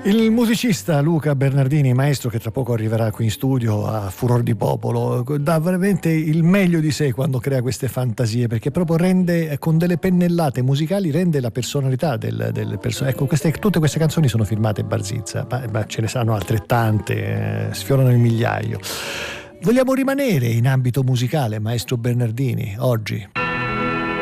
Il musicista Luca Bernardini, maestro che tra poco arriverà qui in studio a Furor di Popolo, dà veramente il meglio di sé quando crea queste fantasie, perché proprio rende, con delle pennellate musicali, rende la personalità del personaggio. Ecco, tutte queste canzoni sono firmate Barzizza, ma ce ne saranno altrettante, sfiorano il migliaio. Vogliamo rimanere in ambito musicale, maestro Bernardini, oggi?